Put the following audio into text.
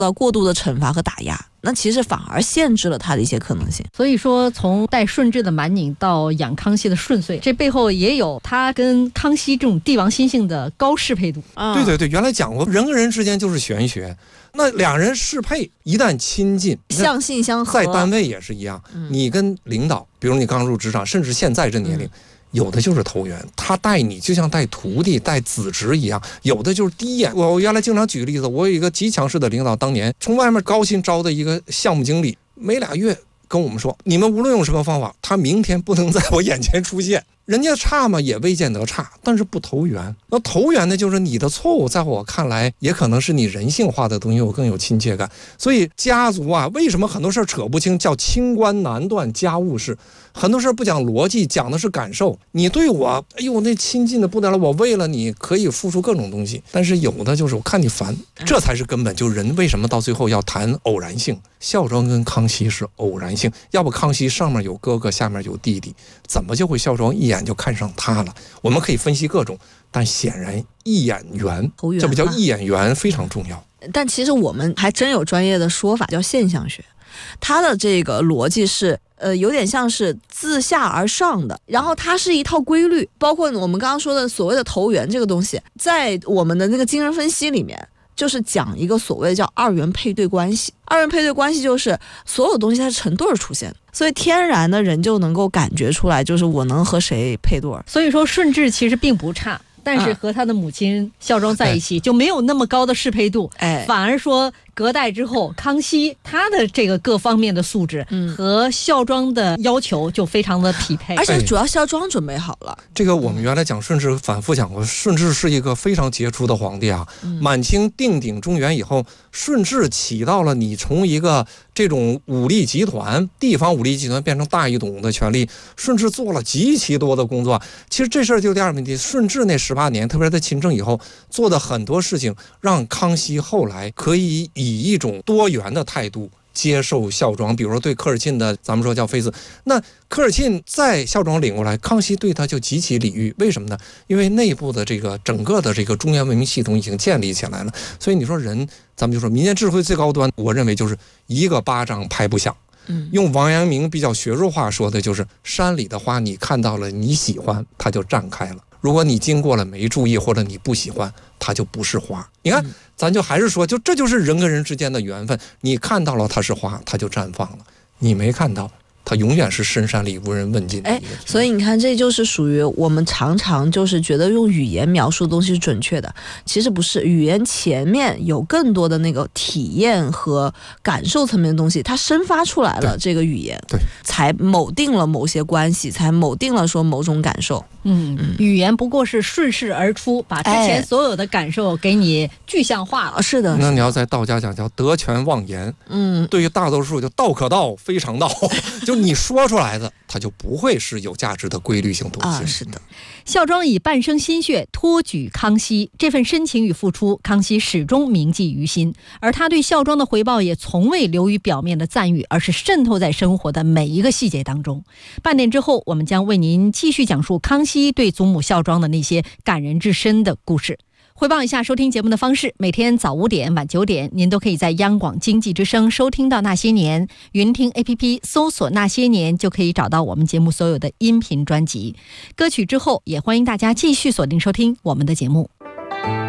到过度的惩罚和打压，那其实反而限制了他的一些可能性。 所以说从带顺治的蛮拧到养康熙的顺遂，这背后也有他跟康熙这种帝王心性的高适配度。 对对对，原来讲过人跟人之间就是玄学，那两人适配一旦亲近， 相性相合， 在单位也是一样，你跟领导，比如你刚入职场，甚至现在这年龄，有的就是投缘，他带你就像带徒弟带子侄一样，有的就是第一眼。我原来经常举个例子，我有一个极强势的领导，当年从外面高薪招的一个项目经理，没2月跟我们说，你们无论用什么方法，他明天不能在我眼前出现。人家差嘛也未见得差，但是不投缘。那投缘呢，就是你的错误在我看来也可能是你人性化的东西，我更有亲切感。所以家族啊，为什么很多事扯不清，叫清官难断家务事，很多事不讲逻辑，讲的是感受。你对我哎呦那亲近的不得了，我为了你可以付出各种东西，但是有的就是我看你烦，这才是根本。就人为什么到最后要谈偶然性，孝庄跟康熙是偶然性，要不康熙上面有哥哥下面有弟弟，怎么就会孝庄一眼就看上他了？我们可以分析各种，但显然一眼缘，这不叫一眼缘，非常重要。 但其实我们还真有专业的说法叫现象学，它的这个逻辑是有点像是自下而上的，然后它是一套规律，包括我们刚刚说的所谓的投缘这个东西，在我们的那个精神分析里面就是讲一个所谓叫二元配对关系。二元配对关系就是所有东西它是成对儿出现的，所以天然的人就能够感觉出来，就是我能和谁配对儿。 所以说顺治其实并不差，但是和他的母亲孝庄在一起就没有那么高的适配度，反而说隔代之后康熙他的这个各方面的素质和孝庄的要求就非常的匹配， 而且主要孝庄准备好了。 这个我们原来讲顺治反复讲过，顺治是一个非常杰出的皇帝啊。满清定鼎中原以后，顺治起到了你从一个这种武力集团地方武力集团变成大一统的权力，顺治做了极其多的工作。其实这事儿就第二个问题，顺治那18年，特别是在亲政以后做的很多事情，让康熙后来可以以一种多元的态度接受孝庄。比如说对科尔沁的咱们说叫妃子，那科尔沁在孝庄领过来，康熙对他就极其礼遇。为什么呢？因为内部的这个整个的这个中原文明系统已经建立起来了。所以你说人，咱们就说民间智慧最高端，我认为就是一个巴掌拍不响。用王阳明比较学术话说的就是山里的花你看到了你喜欢它就绽开了，如果你经过了没注意或者你不喜欢它就不是花。你看咱就还是说，就这就是人跟人之间的缘分，你看到了它是花它就绽放了，你没看到它永远是深山里无人问津的一个。 所以你看，这就是属于我们常常就是觉得用语言描述的东西是准确的，其实不是，语言前面有更多的那个体验和感受层面的东西，它生发出来了，这个语言对才铆定了某些关系，才铆定了说某种感受。 语言不过是顺势而出，把之前所有的感受给你具象化了。 是的， 那你要在道家讲叫得权忘言。对于大多数就道可道非常道，就你说出来的它就不会是有价值的规律性东西。 是的， 孝庄以半生心血托举康熙，这份深情与付出，康熙始终铭记于心，而他对孝庄的回报也从未流于表面的赞誉，而是渗透在生活的每一个细节当中。半点之后，我们将为您继续讲述康熙对祖母孝庄的那些感人至深的故事。汇报一下收听节目的方式，每天早5点晚9点您都可以在央广经济之声收听到那些年，云听 APP 搜索那些年就可以找到我们节目所有的音频专辑。歌曲之后也欢迎大家继续锁定收听我们的节目。